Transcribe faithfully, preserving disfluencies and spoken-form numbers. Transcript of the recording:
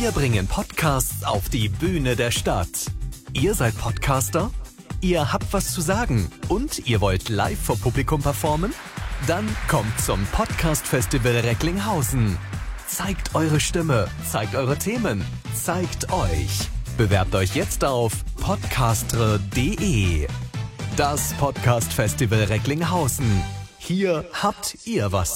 Wir bringen Podcasts auf die Bühne der Stadt. Ihr seid Podcaster? Ihr habt was zu sagen und ihr wollt live vor Publikum performen? Dann kommt zum Podcast Festival Recklinghausen. Zeigt eure Stimme, zeigt eure Themen, zeigt euch. Bewerbt euch jetzt auf podcastre punkt de. Das Podcast Festival Recklinghausen. Hier habt ihr was